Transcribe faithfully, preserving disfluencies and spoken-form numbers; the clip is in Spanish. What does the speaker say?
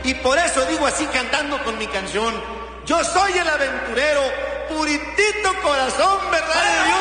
Y por eso digo así cantando con mi canción. Yo soy el aventurero, puritito corazón, ¿verdad de Dios?